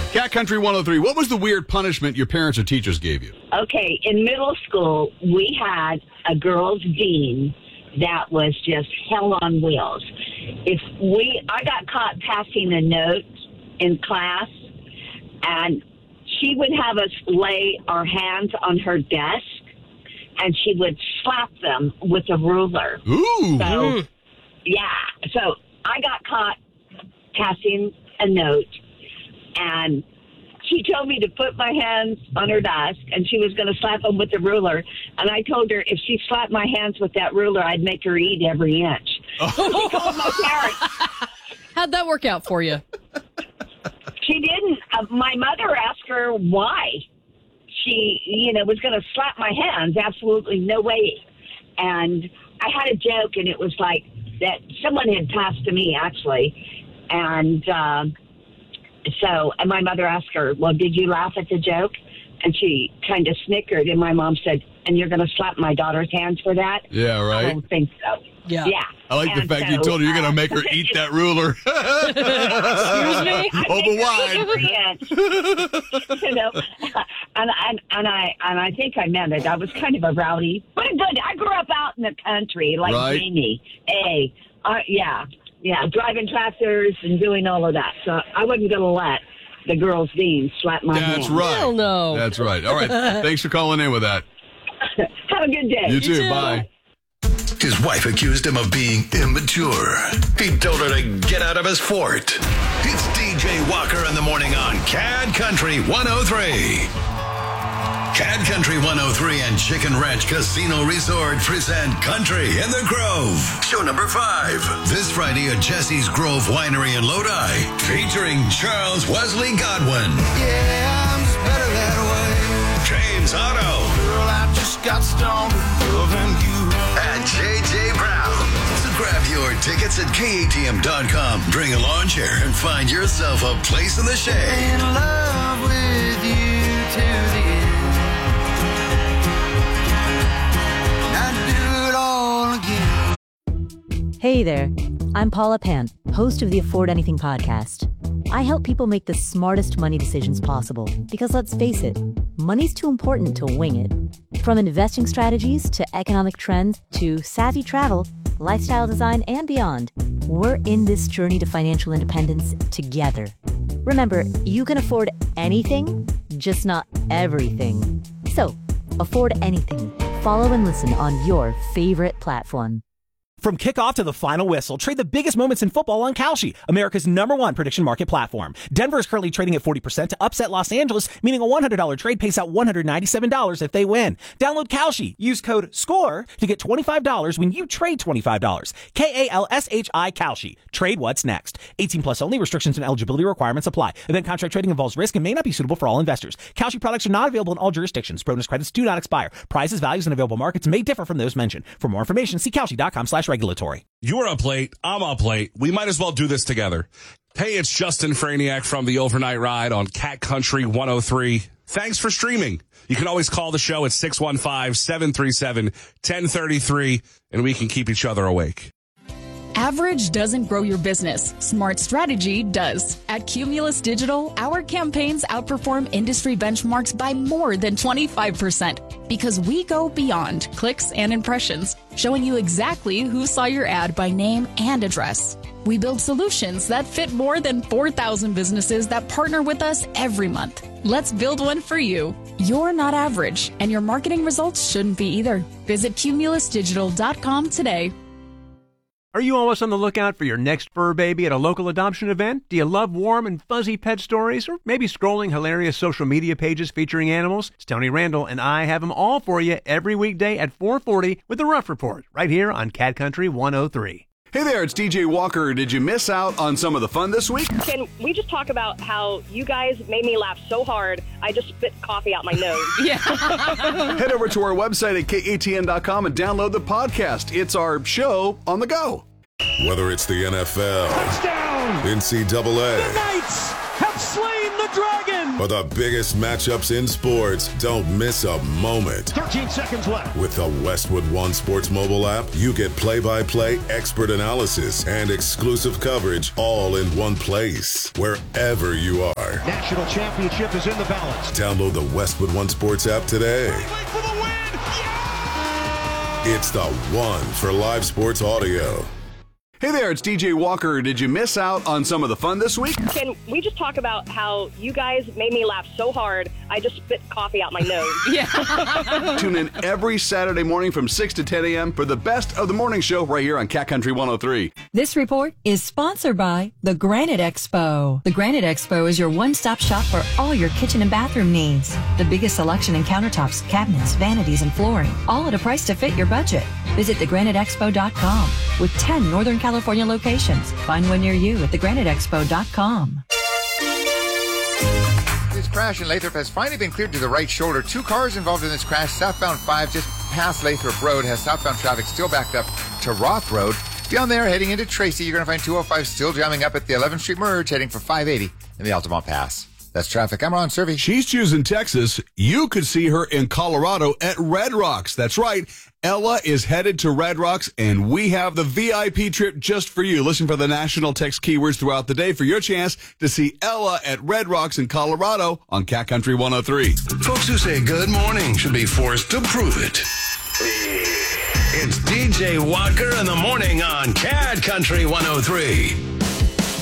Cat Country 103, what was the weird punishment your parents or teachers gave you? Okay, in middle school, we had a girls' dean that was just hell on wheels. I got caught passing a note in class, and she would have us lay our hands on her desk, and she would slap them with a ruler. Ooh. So, yeah. So I got caught passing a note, and she told me to put my hands on her desk, and she was going to slap them with the ruler. And I told her if she slapped my hands with that ruler, I'd make her eat every inch. Oh. She told my parents. How'd that work out for you? She didn't. My mother asked her why she, was going to slap my hands. Absolutely no way. And I had a joke, and it was like that someone had passed to me, actually. And and my mother asked her, well, did you laugh at the joke? And she kind of snickered, and my mom said, and you're going to slap my daughter's hands for that? Yeah, right. I don't think so. Yeah. I like the fact you told her you're going to make her eat that ruler. Excuse me? And I think I meant it. I was kind of a rowdy, but good. I grew up out in the country, like Jamie. Hey, driving tractors and doing all of that. So I wasn't going to let the girls' dean slap my hand. That's right. Hell no. That's right. All right. Thanks for calling in with that. Have a good day. You too. Bye. His wife accused him of being immature. He told her to get out of his fort. It's DJ Walker in the morning on Cat Country 103. Cat Country 103 and Chicken Ranch Casino Resort present Country in the Grove. Show number 5. This Friday at Jesse's Grove Winery in Lodi, featuring Charles Wesley Godwin. Yeah, I'm just better that way. James Otto. Girl, I just got stoned loving you. And JJ Brown. So grab your tickets at KATM.com. Bring a lawn chair and find yourself a place in the shade. In love with you to the end. I'd do it all again. Hey there, I'm Paula Pant, host of the Afford Anything podcast. I help people make the smartest money decisions possible because let's face it, money's too important to wing it. From investing strategies to economic trends to savvy travel, lifestyle design, and beyond, we're in this journey to financial independence together. Remember, you can afford anything, just not everything. So, afford anything. Follow and listen on your favorite platform. From kickoff to the final whistle, trade the biggest moments in football on Kalshi, America's #1 prediction market platform. Denver is currently trading at 40% to upset Los Angeles, meaning a $100 trade pays out $197 if they win. Download Kalshi. Use code SCORE to get $25 when you trade $25. KALSHI Kalshi. Trade what's next. 18 plus only. Restrictions and eligibility requirements apply. Event contract trading involves risk and may not be suitable for all investors. Kalshi products are not available in all jurisdictions. Bonus credits do not expire. Prices, values, and available markets may differ from those mentioned. For more information, see Kalshi.com/regulatory. You're up late. I'm up late. We might as well do this together. Hey, it's Justin Franiak from the Overnight Ride on Cat Country 103. Thanks for streaming. You can always call the show at 615-737-1033, and we can keep each other awake. Average doesn't grow your business. Smart strategy does. At Cumulus Digital, our campaigns outperform industry benchmarks by more than 25% because we go beyond clicks and impressions, showing you exactly who saw your ad by name and address. We build solutions that fit more than 4,000 businesses that partner with us every month. Let's build one for you. You're not average, and your marketing results shouldn't be either. Visit cumulusdigital.com today. Are you always on the lookout for your next fur baby at a local adoption event? Do you love warm and fuzzy pet stories? Or maybe scrolling hilarious social media pages featuring animals? It's Tony Randall, and I have them all for you every weekday at 4:40 with The Rough Report, right here on Cat Country 103. Hey there, it's DJ Walker. Did you miss out on some of the fun this week? Can we just talk about how you guys made me laugh so hard, I just spit coffee out my nose? Yeah. Head over to our website at KATN.com and download the podcast. It's our show on the go. Whether it's the NFL, Touchdown! NCAA, The Knights have slain the dragon! For the biggest matchups in sports, don't miss a moment. 13 seconds left. With the Westwood One Sports mobile app, you get play-by-play expert analysis and exclusive coverage all in one place, wherever you are. National championship is in the balance. Download the Westwood One Sports app today. For the win! It's the one for live sports audio. Hey there, it's DJ Walker. Did you miss out on some of the fun this week? Can we just talk about how you guys made me laugh so hard, I just spit coffee out my nose? Yeah. Tune in every Saturday morning from 6 to 10 a.m. for the best of the morning show right here on Cat Country 103. This report is sponsored by the Granite Expo. The Granite Expo is your one-stop shop for all your kitchen and bathroom needs. The biggest selection in countertops, cabinets, vanities, and flooring, all at a price to fit your budget. Visit thegraniteexpo.com with 10 Northern California locations. Find one near you at thegraniteexpo.com. This crash in Lathrop has finally been cleared to the right shoulder. 2 cars involved in this crash. Southbound 5 just past Lathrop Road has southbound traffic still backed up to Roth Road. Beyond there, heading into Tracy, you're going to find 205 still jamming up at the 11th Street merge, heading for 580 in the Altamont Pass. That's traffic. I'm Ron Servey. She's choosing Texas. You could see her in Colorado at Red Rocks. That's right. Ella is headed to Red Rocks, and we have the VIP trip just for you. Listen for the national text keywords throughout the day for your chance to see Ella at Red Rocks in Colorado on Cat Country 103. Folks who say good morning should be forced to prove it. It's DJ Walker in the morning on Cat Country 103.